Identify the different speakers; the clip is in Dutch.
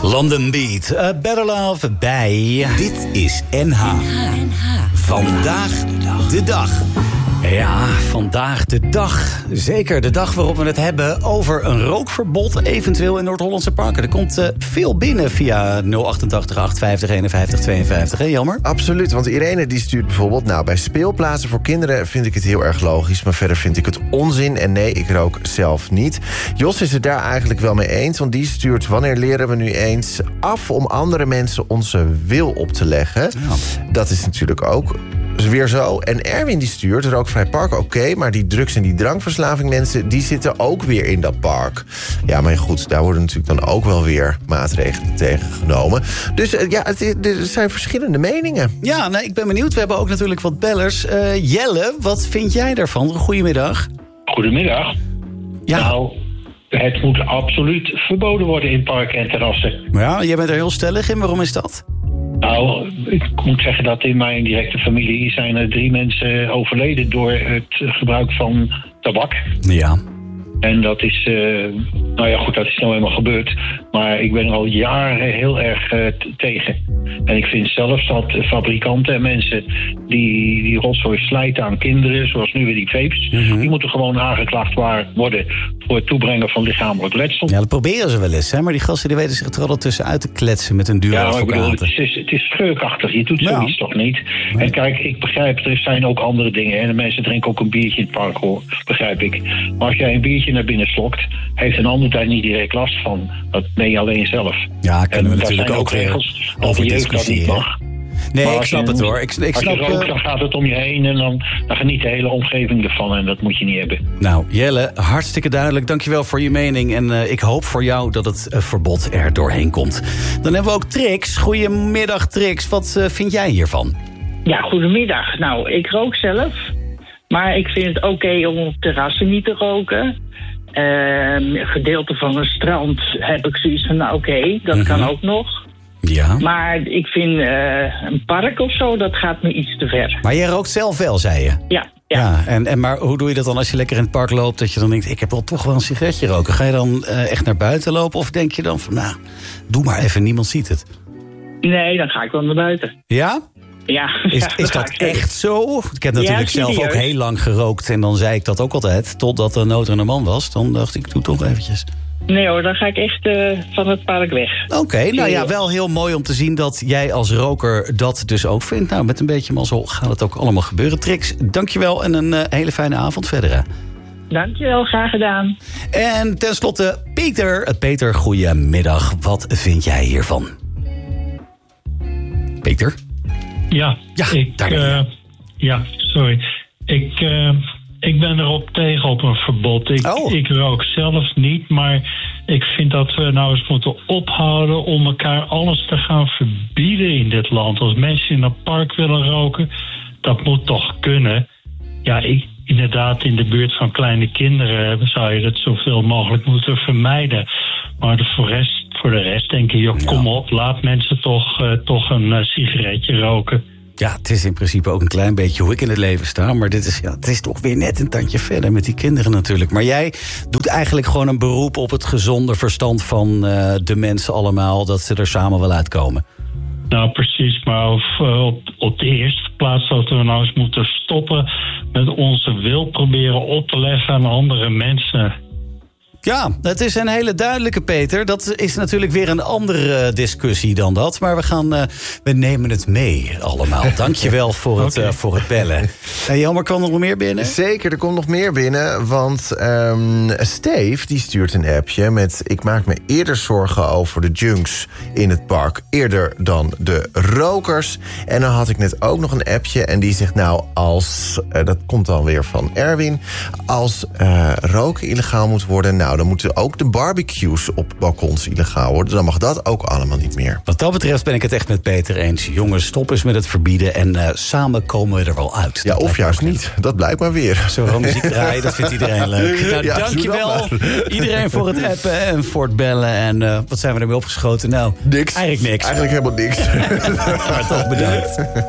Speaker 1: London Beat, Better Love bij... Dit is NH. Vandaag de dag. Ja, vandaag de dag. Zeker de dag waarop we het hebben over een rookverbod... eventueel in Noord-Hollandse parken. Er komt veel binnen via 088 850 51 52. Hè, Jammer?
Speaker 2: Absoluut, want Irene die stuurt bijvoorbeeld... nou, bij speelplaatsen voor kinderen vind ik het heel erg logisch... maar verder vind ik het onzin en nee, ik rook zelf niet. Jos is het daar eigenlijk wel mee eens... want die stuurt wanneer leren we nu eens af... om andere mensen onze wil op te leggen. Ja. Dat is natuurlijk ook... weer zo. En Erwin die stuurt, rookvrij park oké, maar die drugs- en die drankverslaving mensen... die zitten ook weer in dat park. Ja, maar goed, daar worden natuurlijk dan ook wel weer maatregelen tegen genomen. Dus ja, er zijn verschillende meningen.
Speaker 1: Ja, nou, ik ben benieuwd. We hebben ook natuurlijk wat bellers. Jelle, wat vind jij daarvan? Goedemiddag.
Speaker 3: Goedemiddag.
Speaker 1: Ja.
Speaker 3: Nou, het moet absoluut verboden worden in parken en terrassen.
Speaker 1: Ja, jij bent er heel stellig in. Waarom is dat?
Speaker 3: Nou, ik moet zeggen dat in mijn directe familie zijn er 3 mensen overleden door het gebruik van tabak.
Speaker 1: Ja.
Speaker 3: En dat is, nou ja goed, dat is nou eenmaal gebeurd. Maar ik ben er al jaren heel erg tegen. En ik vind zelfs dat fabrikanten en mensen die rotzooi slijten aan kinderen... zoals nu weer die vapes, die moeten gewoon aangeklaagd worden... voor het toebrengen van lichamelijk letsel.
Speaker 1: Ja, dat proberen ze wel eens, hè? Maar die gasten die weten zich er altijd tussenuit te kletsen met een dure advocaten.
Speaker 3: Ja, het is scheurkrachtig. Je doet zoiets toch niet? Nee. En kijk, ik begrijp, er zijn ook andere dingen. En de mensen drinken ook een biertje in het park, hoor. Begrijp ik. Maar als jij een biertje naar binnen slokt... heeft een ander daar niet direct last van. Dat ben je alleen zelf.
Speaker 1: Ja, kunnen we natuurlijk ook
Speaker 3: regels
Speaker 1: over
Speaker 3: de jeugd dat niet mag.
Speaker 1: Nee, ik snap het hoor. Ik
Speaker 3: als
Speaker 1: snap,
Speaker 3: je rookt, dan gaat het om je heen... en dan geniet de hele omgeving ervan. En dat moet je niet hebben.
Speaker 1: Nou, Jelle, hartstikke duidelijk. Dankjewel voor je mening. En ik hoop voor jou dat het verbod er doorheen komt. Dan hebben we ook Trix. Goedemiddag, Trix. Wat vind jij hiervan?
Speaker 4: Ja, goedemiddag. Nou, ik rook zelf. Maar ik vind het oké om op terrassen niet te roken. Gedeelte van een strand heb ik zoiets van, nou oké, dat kan ook nog.
Speaker 1: Ja.
Speaker 4: Maar ik vind een park of zo, dat gaat me iets te ver.
Speaker 1: Maar jij rookt zelf wel, zei je?
Speaker 4: Ja.
Speaker 1: Maar hoe doe je dat dan als je lekker in het park loopt... dat je dan denkt, ik heb wel toch wel een sigaretje roken? Ga je dan echt naar buiten lopen? Of denk je dan van, nou, doe maar even, niemand ziet het?
Speaker 4: Nee, dan ga ik wel naar buiten.
Speaker 1: Ja?
Speaker 4: Ja.
Speaker 1: Is dat echt zo? Ik heb natuurlijk zelf ook heel lang gerookt... en dan zei ik dat ook altijd, totdat er nood aan de man was. Dan dacht ik, doe toch eventjes.
Speaker 4: Nee hoor, dan ga ik echt van het park weg.
Speaker 1: Oké, nou ja, wel heel mooi om te zien dat jij als roker dat dus ook vindt. Nou, met een beetje mazzel gaat het ook allemaal gebeuren. Trix, dankjewel en een hele fijne avond verder. Hè?
Speaker 4: Dankjewel, graag gedaan.
Speaker 1: En tenslotte Peter. Peter, goedemiddag. Wat vind jij hiervan? Peter?
Speaker 5: Ja, sorry. Ik ben erop tegen op een verbod. Ik rook zelf niet, maar ik vind dat we nou eens moeten ophouden... om elkaar alles te gaan verbieden in dit land. Als mensen in een park willen roken, dat moet toch kunnen. Ja, inderdaad, in de buurt van kleine kinderen zou je dat zoveel mogelijk moeten vermijden. Maar voor de rest denk ik, kom op, laat mensen toch een sigaretje roken.
Speaker 1: Ja, het is in principe ook een klein beetje hoe ik in het leven sta. Maar het is toch weer net een tandje verder met die kinderen natuurlijk. Maar jij doet eigenlijk gewoon een beroep op het gezonde verstand van de mensen allemaal. Dat ze er samen wel uitkomen.
Speaker 5: Nou, precies. Maar op de eerste plaats dat we nou eens moeten stoppen met onze wil proberen op te leggen aan andere mensen.
Speaker 1: Ja, het is een hele duidelijke, Peter. Dat is natuurlijk weer een andere discussie dan dat. Maar we nemen het mee allemaal. Dankjewel voor het bellen. Jelmer, kwam er nog meer binnen?
Speaker 2: Zeker, er komt nog meer binnen. Want Steve die stuurt een appje met... ik maak me eerder zorgen over de junks in het park... eerder dan de rokers. En dan had ik net ook nog een appje. En die zegt nou, dat komt dan weer van Erwin... als roken illegaal moet worden... nou, dan moeten ook de barbecues op balkons illegaal worden. Dan mag dat ook allemaal niet meer.
Speaker 1: Wat dat betreft ben ik het echt met Peter eens. Jongens, stop eens met het verbieden en samen komen we er wel uit.
Speaker 2: Ja, of juist niet. Dat blijkt maar weer.
Speaker 1: Zo muziek draaien, dat vindt iedereen leuk. Nou,
Speaker 2: ja,
Speaker 1: dankjewel iedereen voor het appen en voor het bellen. En wat zijn we ermee opgeschoten? Nou,
Speaker 2: niks.
Speaker 1: Eigenlijk niks.
Speaker 2: Eigenlijk helemaal niks.
Speaker 1: Maar toch bedankt.